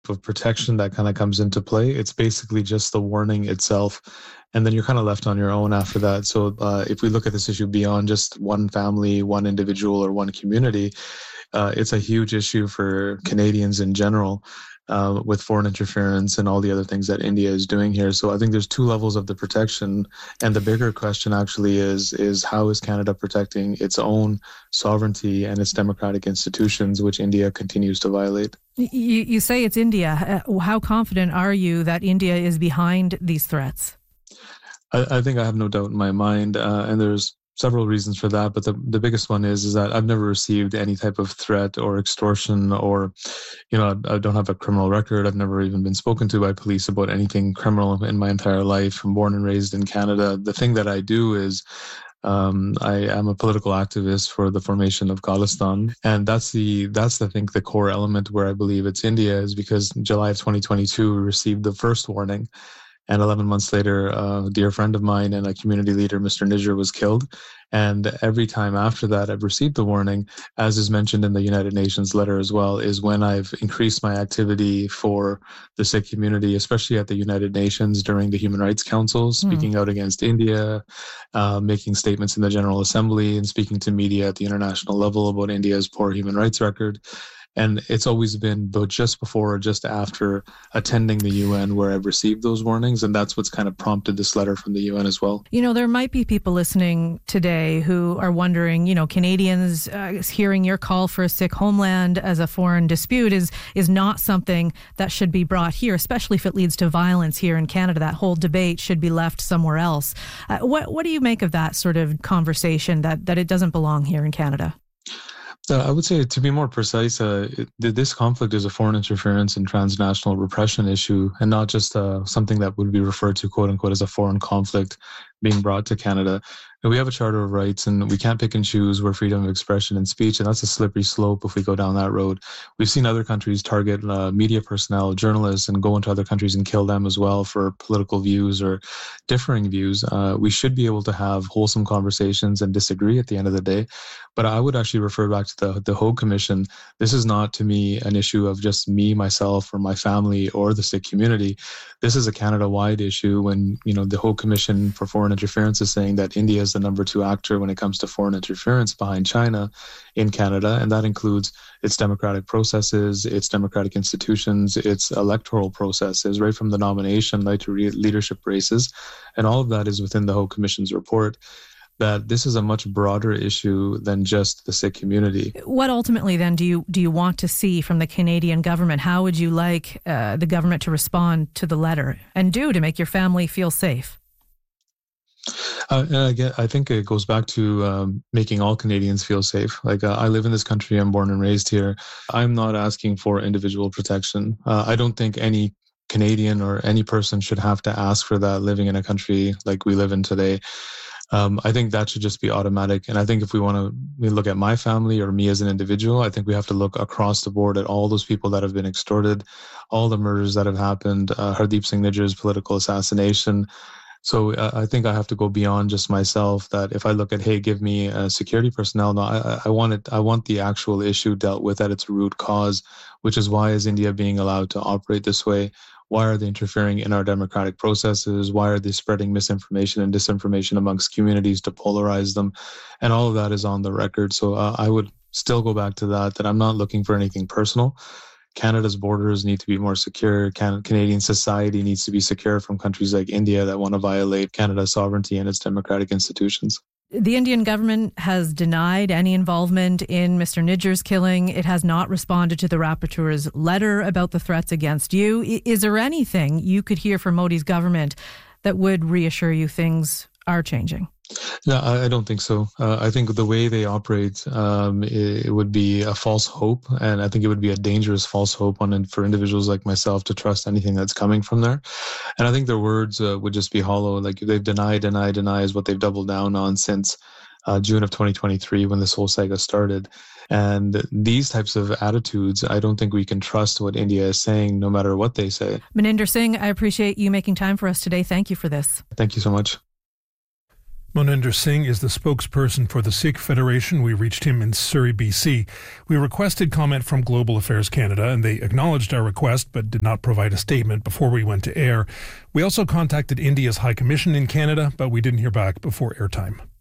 of protection that kind of comes into play. It's basically just the warning itself. And then you're kind of left on your own after that. So if we look at this issue beyond just one family, one individual, or one community, it's a huge issue for Canadians in general. With foreign interference and all the other things that India is doing here. So I think there's two levels of the protection. And the bigger question actually is how is Canada protecting its own sovereignty and its democratic institutions, which India continues to violate? You say it's India. How confident are you that India is behind these threats? I think I have no doubt in my mind. And there's several reasons for that, but the biggest one is that I've never received any type of threat or extortion, or, I don't have a criminal record. I've never even been spoken to by police about anything criminal in my entire life. I'm born and raised in Canada. The thing that I do is I am a political activist for the formation of Khalistan, and that's I think the core element where I believe it's India, is because July of 2022 we received the first warning. And 11 months later, a dear friend of mine and a community leader, Mr. Nijjar, was killed. And every time after that, I've received the warning, as is mentioned in the United Nations letter as well, is when I've increased my activity for the Sikh community, especially at the United Nations during the Human Rights Council, speaking out against India, making statements in the General Assembly, and speaking to media at the international level about India's poor human rights record. And it's always been just before or just after attending the UN where I've received those warnings. And that's what's kind of prompted this letter from the UN as well. There might be people listening today who are wondering, Canadians hearing your call for a Sikh homeland as a foreign dispute is not something that should be brought here, especially if it leads to violence here in Canada. That whole debate should be left somewhere else. What do you make of that sort of conversation that it doesn't belong here in Canada? I would say, to be more precise, this conflict is a foreign interference and transnational repression issue, and not just something that would be referred to, quote unquote, as a foreign conflict being brought to Canada. And we have a Charter of Rights, and we can't pick and choose where freedom of expression and speech, and that's a slippery slope if we go down that road. We've seen other countries target media personnel, journalists, and go into other countries and kill them as well for political views or differing views. We should be able to have wholesome conversations and disagree at the end of the day. But I would actually refer back to the Hague Commission. This is not, to me, an issue of just me, myself, or my family, or the Sikh community. This is a Canada-wide issue when, the Hague Commission for Foreign Interference is saying that India is the number 2 actor when it comes to foreign interference behind China in Canada. And that includes its democratic processes, its democratic institutions, its electoral processes, right from the nomination right to leadership races. And all of that is within the Hague Commission's report. That this is a much broader issue than just the Sikh community. What ultimately then do you want to see from the Canadian government? How would you like the government to respond to the letter and do to make your family feel safe? I think it goes back to making all Canadians feel safe. I live in this country, I'm born and raised here. I'm not asking for individual protection. I don't think any Canadian or any person should have to ask for that living in a country like we live in today. I think that should just be automatic. And I think if we want to look at my family or me as an individual, I think we have to look across the board at all those people that have been extorted, all the murders that have happened, Hardeep Singh Nijjar's political assassination. So I think I have to go beyond just myself, that if I look at, hey, give me security personnel, no, I want the actual issue dealt with at its root cause, which is why is India being allowed to operate this way? Why are they interfering in our democratic processes? Why are they spreading misinformation and disinformation amongst communities to polarize them? And all of that is on the record. So I would still go back to that I'm not looking for anything personal. Canada's borders need to be more secure. Canadian society needs to be secure from countries like India that want to violate Canada's sovereignty and its democratic institutions. The Indian government has denied any involvement in Mr. Nijjar's killing. It has not responded to the rapporteur's letter about the threats against you. Is there anything you could hear from Modi's government that would reassure you things are changing? No, I don't think so. I think the way they operate, it would be a false hope. And I think it would be a dangerous false hope for individuals like myself to trust anything that's coming from there. And I think their words would just be hollow. Like they've denied is what they've doubled down on since June of 2023 when this whole saga started. And these types of attitudes, I don't think we can trust what India is saying, no matter what they say. Maninder Singh, I appreciate you making time for us today. Thank you for this. Thank you so much. Moninder Singh is the spokesperson for the Sikh Federation. We reached him in Surrey, BC. We requested comment from Global Affairs Canada, and they acknowledged our request but did not provide a statement before we went to air. We also contacted India's High Commission in Canada, but we didn't hear back before airtime.